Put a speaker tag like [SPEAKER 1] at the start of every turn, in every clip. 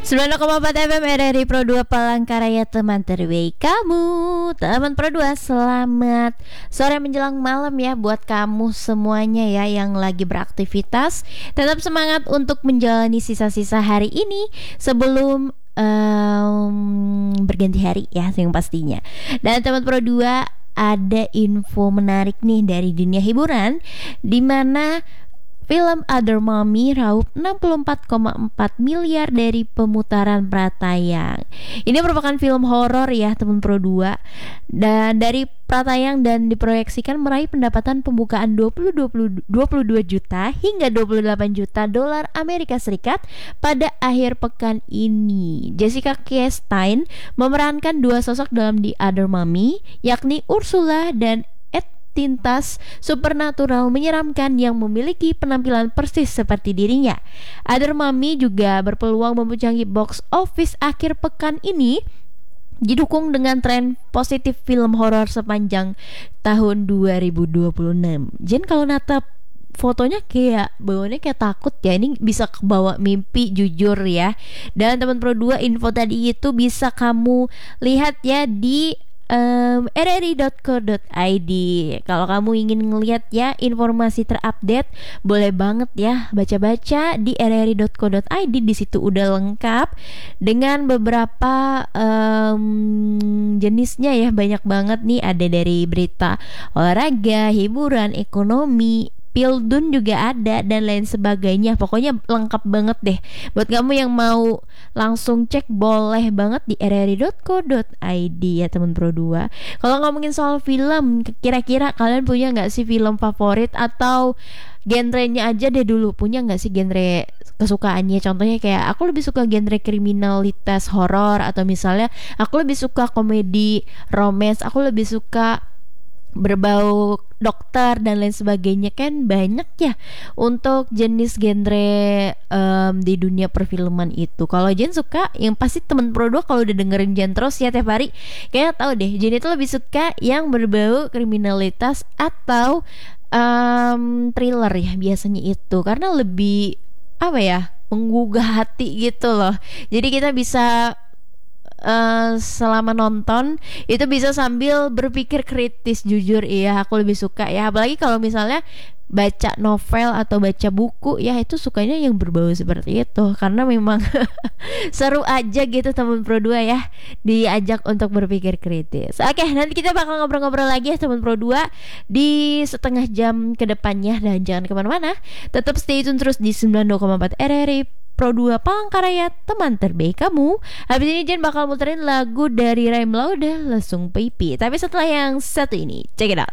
[SPEAKER 1] 90,4 FM RRI Pro 2 Palangkaraya, teman terbaik kamu. Teman Pro 2, selamat sore menjelang malam ya buat kamu semuanya ya yang lagi beraktivitas. Tetap semangat untuk menjalani sisa-sisa hari ini sebelum berganti hari ya yang pastinya. Dan teman Pro 2, ada info menarik nih dari dunia hiburan, di mana film Other Mommy raup 64,4 miliar dari pemutaran pratayang. Ini merupakan film horor ya teman Pro 2. Dan dari pratayang dan diproyeksikan meraih pendapatan pembukaan 22 juta hingga 28 juta dolar Amerika Serikat pada akhir pekan ini. Jessica Chastain memerankan dua sosok dalam The Other Mommy, yakni Ursula dan Tintas supernatural menyeramkan yang memiliki penampilan persis seperti dirinya. Other Mommy juga berpeluang mempunyai box office akhir pekan ini, didukung dengan tren positif film horor sepanjang tahun 2026. Jen, kalau natap fotonya kayak bawaannya kayak takut ya, ini bisa kebawa mimpi jujur ya. Dan teman Pro 2, info tadi itu bisa kamu lihat ya di rri.co.id. Kalau kamu ingin ngelihat ya informasi terupdate, boleh banget ya baca-baca di rri.co.id. Di situ udah lengkap dengan beberapa jenisnya ya, banyak banget nih. Ada dari berita olahraga, hiburan, ekonomi, Pildun juga ada, dan lain sebagainya. Pokoknya lengkap banget deh. Buat kamu yang mau langsung cek, boleh banget di rri.co.id ya teman Pro 2. Kalau ngomongin soal film, kira-kira kalian punya gak sih film favorit? Atau genrenya aja deh dulu, punya gak sih genre kesukaannya? Contohnya kayak aku lebih suka genre kriminalitas horor, atau misalnya aku lebih suka komedi romance, aku lebih suka berbau dokter dan lain sebagainya. Kan banyak ya untuk jenis genre di dunia perfilman itu. Kalau Jen suka, yang pasti temen Pro 2 kalau udah dengerin Jen terus ya tiap hari, kayaknya tahu deh Jen itu lebih suka yang berbau kriminalitas atau thriller ya biasanya itu, karena lebih apa ya, menggugah hati gitu loh. Jadi kita bisa selama nonton itu bisa sambil berpikir kritis. Jujur iya, aku lebih suka ya, apalagi kalau misalnya baca novel atau baca buku ya, itu sukanya yang berbau seperti itu, karena memang seru aja gitu teman Pro 2 ya, diajak untuk berpikir kritis. Oke, nanti kita bakal ngobrol-ngobrol lagi ya teman Pro 2 di setengah jam ke depannya, dan jangan kemana-mana, tetap stay tune terus di 92,4 RRI Pro 2 Palangkaraya, teman terbaik kamu. Habis ini Jen bakal muterin lagu dari Raim Lauda, Lesung Pipi. Tapi setelah yang satu ini, check it out.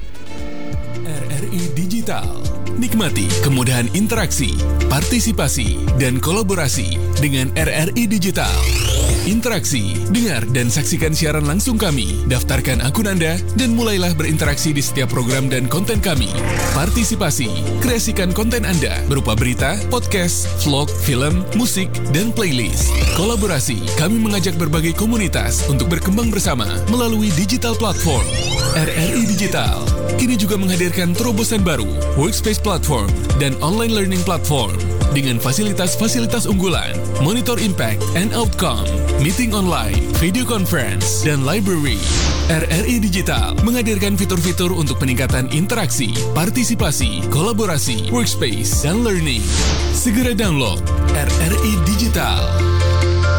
[SPEAKER 2] RRI Digital. Nikmati kemudahan interaksi, partisipasi, dan kolaborasi dengan RRI Digital. Interaksi, dengar dan saksikan siaran langsung kami. Daftarkan akun Anda dan mulailah berinteraksi di setiap program dan konten kami. Partisipasi, kreasikan konten Anda berupa berita, podcast, vlog, film, musik, dan playlist. Kolaborasi, kami mengajak berbagai komunitas untuk berkembang bersama melalui digital platform. RRI Digital kini juga menghadirkan terobosan baru, workspace platform dan online learning platform dengan fasilitas-fasilitas unggulan, monitor impact and outcome, meeting online, video conference, dan library. RRI Digital menghadirkan fitur-fitur untuk peningkatan interaksi, partisipasi, kolaborasi, workspace, dan learning. Segera download RRI Digital.